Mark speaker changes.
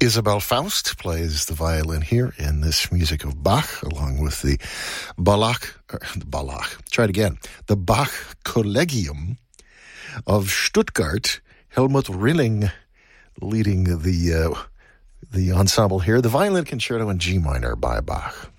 Speaker 1: Isabel Faust plays the violin here in this music of Bach, along with the the Bach Collegium of Stuttgart. Helmut Rilling leading the ensemble here. The Violin Concerto in G minor by Bach.